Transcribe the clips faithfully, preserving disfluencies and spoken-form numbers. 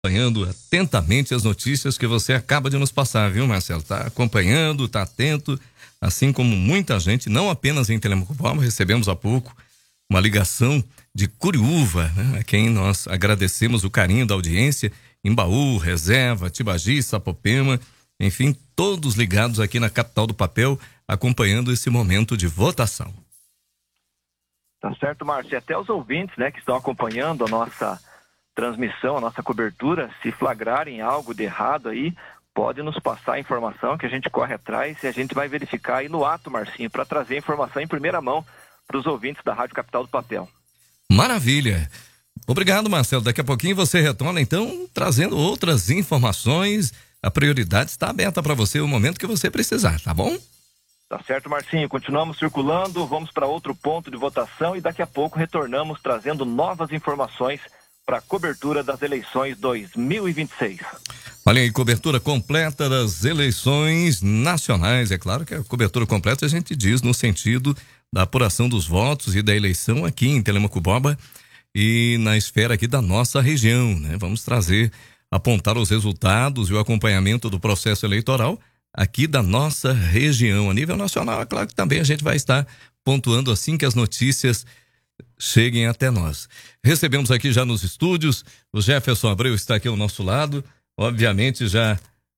Acompanhando atentamente as notícias que você acaba de nos passar, viu, Marcelo? Tá acompanhando, tá atento, assim como muita gente, não apenas em Telemaco-Borba. Recebemos há pouco uma ligação de Curiúva, né? A quem nós agradecemos o carinho da audiência, Embaú, Reserva, Tibagi, Sapopema, enfim, todos ligados aqui na capital do papel, acompanhando esse momento de votação. Tá certo, Márcio. E até os ouvintes, né, que estão acompanhando a nossa transmissão, a nossa cobertura, se flagrarem algo de errado aí, pode nos passar a informação que a gente corre atrás e a gente vai verificar aí no ato, Marcinho, para trazer a informação em primeira mão para os ouvintes da Rádio Capital do Papel. Maravilha! Obrigado, Marcelo. Daqui a pouquinho você retorna, então, trazendo outras informações. A prioridade está aberta para você o momento que você precisar, tá bom? Tá certo, Marcinho. Continuamos circulando, vamos para outro ponto de votação e daqui a pouco retornamos trazendo novas informações para a cobertura das eleições dois mil e vinte e seis. Olha aí, cobertura completa das eleições nacionais. É claro que a cobertura completa a gente diz no sentido da apuração dos votos e da eleição aqui em Telemaco-Borba e na esfera aqui da nossa região, né? Vamos trazer, apontar os resultados e o acompanhamento do processo eleitoral aqui da nossa região. A nível nacional, é claro que também a gente vai estar pontuando assim que as notícias cheguem até nós. Recebemos aqui já nos estúdios, o Jefferson Abreu está aqui ao nosso lado, obviamente já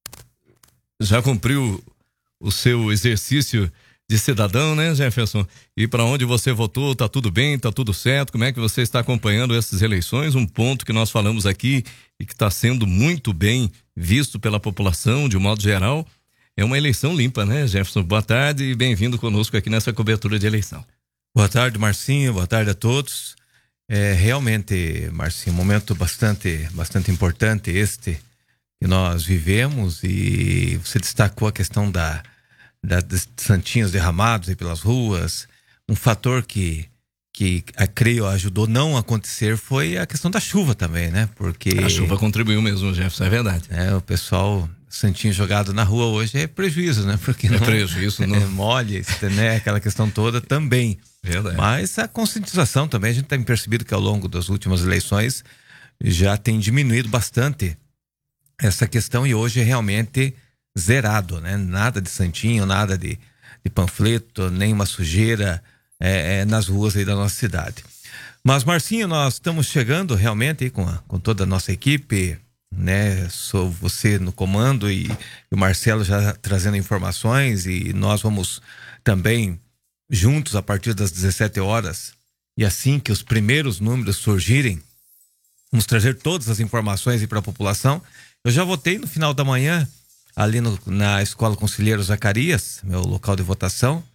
já cumpriu o seu exercício de cidadão, né, Jefferson? E para onde você votou, tá tudo bem, tá tudo certo? Como é que você está acompanhando essas eleições? Um ponto que nós falamos aqui e que está sendo muito bem visto pela população de um modo geral, é uma eleição limpa, né, Jefferson? Boa tarde e bem-vindo conosco aqui nessa cobertura de eleição. Boa tarde, Marcinho. Boa tarde a todos. É realmente, Marcinho, um momento bastante, bastante importante este que nós vivemos e você destacou a questão da, da dos santinhos derramados aí pelas ruas. Um fator que, que a, creio ajudou não a acontecer foi a questão da chuva também, né? Porque a chuva contribuiu mesmo, Jefferson, é verdade. É, o pessoal, santinho jogado na rua hoje é prejuízo, né? Porque não, é prejuízo, não. É molha, né? Aquela questão toda também. Verdade. Mas a conscientização também, a gente tem percebido que ao longo das últimas eleições já tem diminuído bastante essa questão e hoje é realmente zerado, né? Nada de santinho, nada de, de panfleto, nem uma sujeira é, é, nas ruas aí da nossa cidade. Mas, Marcinho, nós estamos chegando realmente aí com, a, com toda a nossa equipe, né? Sou você no comando e, e o Marcelo já trazendo informações e nós vamos também juntos a partir das dezessete horas e assim que os primeiros números surgirem, vamos trazer todas as informações para a população. Eu já votei no final da manhã ali no, na Escola Conselheiro Zacarias, meu local de votação,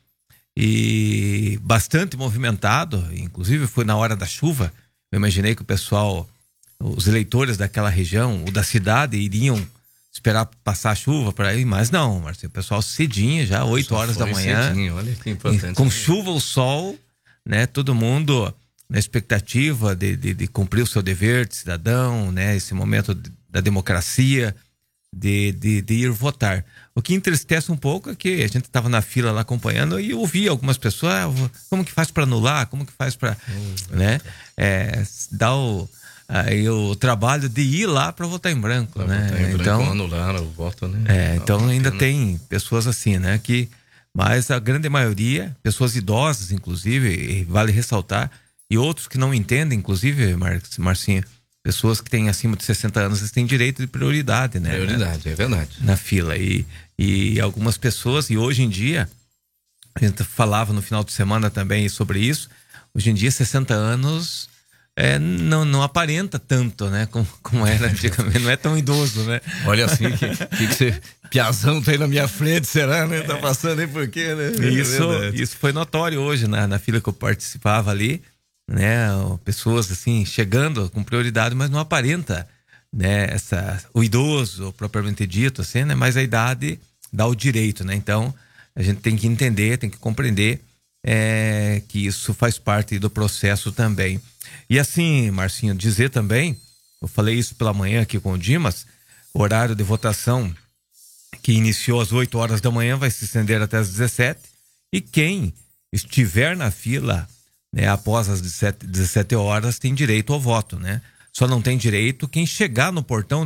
e bastante movimentado, inclusive foi na hora da chuva. Eu imaginei que o pessoal, os eleitores daquela região, ou da cidade, iriam esperar passar a chuva para ir, mas não, Marcelo, o pessoal cedinho, já oito horas da manhã, cedinho, olha que importante, com né? chuva ou sol, né? Todo mundo na expectativa de, de, de cumprir o seu dever de cidadão, né? Esse momento de, da democracia, de, de, de ir votar. O que entristece um pouco é que a gente estava na fila lá acompanhando e eu ouvi algumas pessoas, ah, como que faz para anular, como que faz para, hum, né? É, dar o aí o trabalho de ir lá para votar em branco, pra né? Votar em branco, então anular o voto, né? É, então não, ainda não. tem pessoas assim, né? Que, mas a grande maioria, pessoas idosas, inclusive, vale ressaltar, e outros que não entendem, inclusive, Mar, Marcinho, pessoas que têm acima de sessenta anos, eles têm direito de prioridade, né? Prioridade, né? é verdade. Na fila. E, e algumas pessoas, e hoje em dia, a gente falava no final de semana também sobre isso, hoje em dia, sessenta anos. É, não, não aparenta tanto, né? Como, como era antigamente, não é tão idoso, né? Olha assim, que, que, que você, piazão tá aí na minha frente, será, né? Tá passando aí por quê, né? Isso, é isso foi notório hoje na, na fila que eu participava ali, né? Pessoas assim, chegando com prioridade, mas não aparenta, né? Essa, o idoso, propriamente dito, assim, né? Mas a idade dá o direito, né? Então, a gente tem que entender, tem que compreender é, que isso faz parte do processo também. E assim, Marcinho, dizer também, eu falei isso pela manhã aqui com o Dimas, o horário de votação que iniciou às oito horas da manhã vai se estender até às dezessete, e quem estiver na fila, né, após as dezessete horas tem direito ao voto, né? Só não tem direito quem chegar no portão